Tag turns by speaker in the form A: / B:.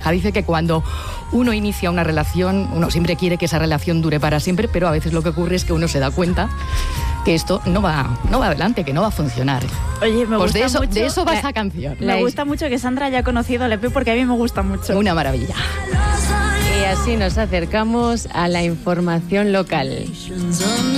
A: pareja. Dice que cuando uno inicia una relación, uno siempre quiere que esa relación dure para siempre, pero a veces lo que ocurre es que uno se da cuenta que esto no va adelante, que no va a funcionar.
B: Oye, me
A: pues
B: gusta mucho.
A: De eso va esa canción.
B: Me gusta mucho que Sandra haya conocido al EP porque a mí me gusta mucho.
A: Una maravilla.
C: Y así nos acercamos a la información local.